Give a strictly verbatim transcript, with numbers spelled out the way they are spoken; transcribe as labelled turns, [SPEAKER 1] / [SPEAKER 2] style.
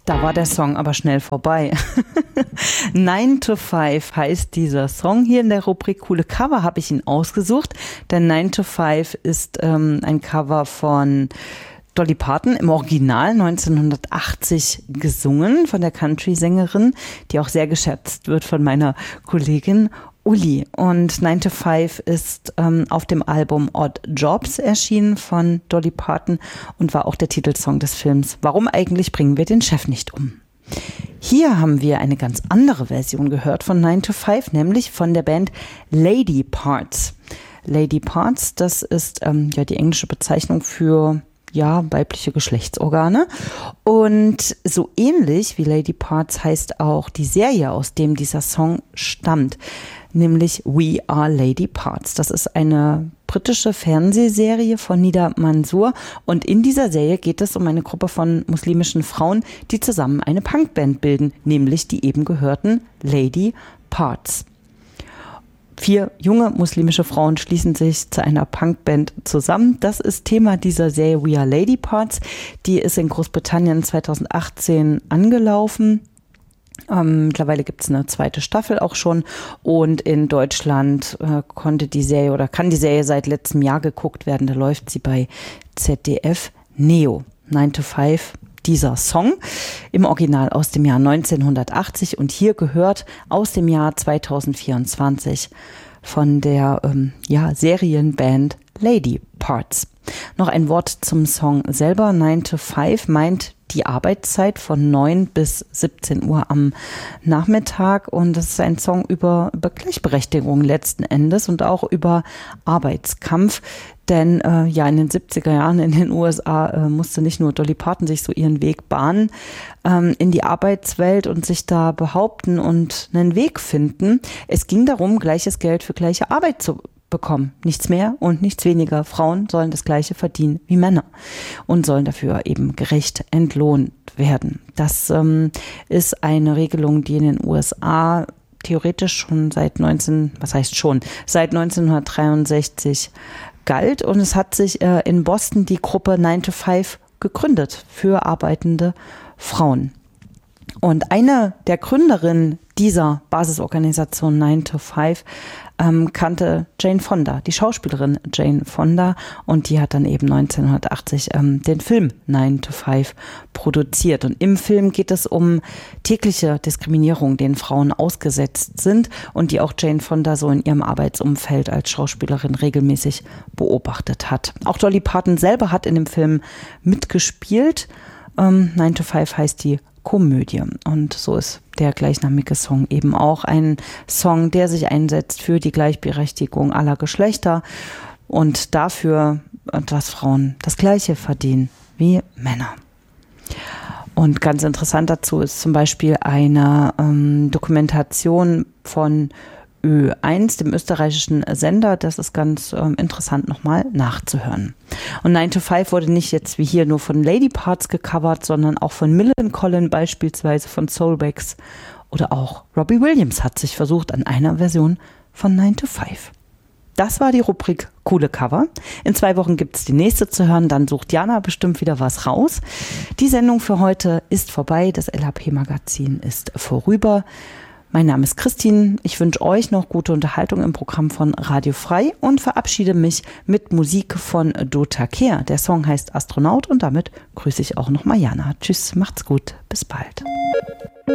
[SPEAKER 1] Da war der Song aber schnell vorbei. nine to five heißt dieser Song. Hier in der Rubrik Coole Cover habe ich ihn ausgesucht, denn nine to five ist ähm, ein Cover von Dolly Parton, im Original neunzehnhundertachtzig gesungen von der Country-Sängerin, die auch sehr geschätzt wird von meiner Kollegin Uli. Und nine to five ist ähm, auf dem Album Odd Jobs erschienen von Dolly Parton und war auch der Titelsong des Films Warum eigentlich bringen wir den Chef nicht um? Hier haben wir eine ganz andere Version gehört von nine to five, nämlich von der Band Lady Parts. Lady Parts, das ist ähm, ja die englische Bezeichnung für ja, weibliche Geschlechtsorgane. Und so ähnlich wie Lady Parts heißt auch die Serie, aus dem dieser Song stammt, nämlich We Are Lady Parts. Das ist eine britische Fernsehserie von Nida Mansour und in dieser Serie geht es um eine Gruppe von muslimischen Frauen, die zusammen eine Punkband bilden, nämlich die eben gehörten Lady Parts. Vier junge muslimische Frauen schließen sich zu einer Punkband zusammen. Das ist Thema dieser Serie We Are Lady Parts. Die ist in Großbritannien zweitausendachtzehn angelaufen. Ähm, mittlerweile gibt es eine zweite Staffel auch schon. Und in Deutschland äh, konnte die Serie oder kann die Serie seit letztem Jahr geguckt werden. Da läuft sie bei Z D F Neo. nine to five. Dieser Song im Original aus dem Jahr neunzehnhundertachtzig und hier gehört aus dem Jahr zweitausendvierundzwanzig von der ähm, ja, Serienband Lady Parts. Noch ein Wort zum Song selber. nine to five meint die Arbeitszeit von neun bis siebzehn Uhr am Nachmittag und das ist ein Song über, über Gleichberechtigung letzten Endes und auch über Arbeitskampf. Denn äh, ja, in den siebziger Jahren in den U S A äh, musste nicht nur Dolly Parton sich so ihren Weg bahnen ähm, in die Arbeitswelt und sich da behaupten und einen Weg finden. Es ging darum, gleiches Geld für gleiche Arbeit zu bekommen. Nichts mehr und nichts weniger. Frauen sollen das Gleiche verdienen wie Männer und sollen dafür eben gerecht entlohnt werden. Das ähm, ist eine Regelung, die in den U S A theoretisch schon seit neunzehn, was heißt schon, seit neunzehnhundertdreiundsechzig galt und es hat sich äh, in Boston die Gruppe nine to five gegründet für arbeitende Frauen. Und eine der Gründerinnen dieser Basisorganisation nine to five ähm, kannte Jane Fonda, die Schauspielerin Jane Fonda, und die hat dann eben neunzehnhundertachtzig ähm, den Film nine to five produziert. Und im Film geht es um tägliche Diskriminierung, denen Frauen ausgesetzt sind und die auch Jane Fonda so in ihrem Arbeitsumfeld als Schauspielerin regelmäßig beobachtet hat. Auch Dolly Parton selber hat in dem Film mitgespielt. Ähm, nine to five heißt die Komödie. Und so ist der gleichnamige Song eben auch ein Song, der sich einsetzt für die Gleichberechtigung aller Geschlechter und dafür, dass Frauen das Gleiche verdienen wie Männer. Und ganz interessant dazu ist zum Beispiel eine ähm, Dokumentation von Ö eins, dem österreichischen Sender. Das ist ganz ähm, interessant nochmal nachzuhören. Und nine to five wurde nicht jetzt wie hier nur von Lady Parts gecovert, sondern auch von Millencolin beispielsweise, von Soulwax oder auch Robbie Williams hat sich versucht an einer Version von nine to five. Das war die Rubrik Coole Cover. In zwei Wochen gibt es die nächste zu hören, dann sucht Jana bestimmt wieder was raus. Die Sendung für heute ist vorbei, das L H P-Magazin ist vorüber. Mein Name ist Christine, ich wünsche euch noch gute Unterhaltung im Programm von Radio Frei und verabschiede mich mit Musik von Dota Kehr. Der Song heißt Astronaut und damit grüße ich auch noch mal Jana. Tschüss, macht's gut, bis bald.